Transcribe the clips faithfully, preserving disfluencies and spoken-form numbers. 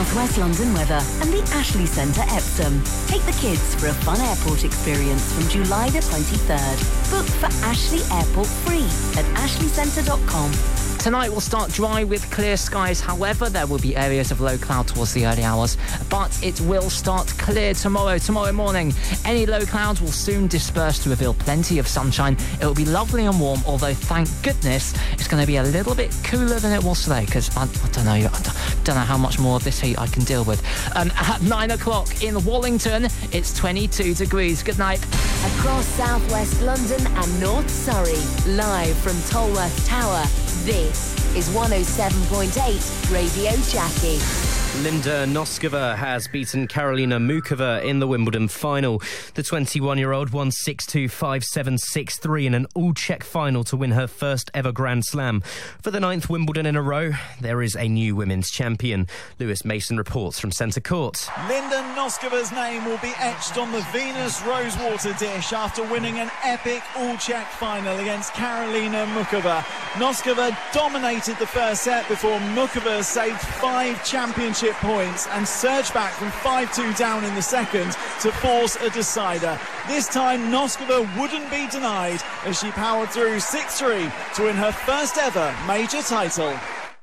Southwest London weather and the Ashley Centre Epsom. Take the kids for a fun airport experience from July the twenty-third. Book for Ashley Airport free at ashley centre dot com. Tonight will start dry with clear skies. However, there will be areas of low cloud towards the early hours, but it will start clear tomorrow. Tomorrow morning, any low clouds will soon disperse to reveal plenty of sunshine. It will be lovely and warm, although thank goodness it's going to be a little bit cooler than it was today, because I, I don't know, I don't know how much more of this heat I can deal with. Um, at nine o'clock in Wallington, it's twenty-two degrees. Good night. Across southwest London and North Surrey, live from Tolworth Tower, this is one oh seven point eight Radio Jackie. Linda Noskova has beaten Karolina Muchova in the Wimbledon final. The twenty-one-year-old won six two, five seven, six three in an all-Czech final to win her first ever Grand Slam. For the ninth Wimbledon in a row, there is a new women's champion. Lewis Mason reports from Centre Court. Linda Noskova's name will be etched on the Venus Rosewater dish after winning an epic all-Czech final against Karolina Muchova. Noskova dominated the first set before Muchova saved five championship points and surged back from five two down in the second to force a decider. This time Noskova wouldn't be denied as she powered through six three to win her first ever major title.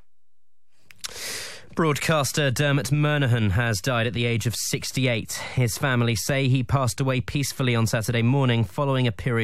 Broadcaster Dermot Murnaghan has died at the age of sixty-eight. His family say he passed away peacefully on Saturday morning following a period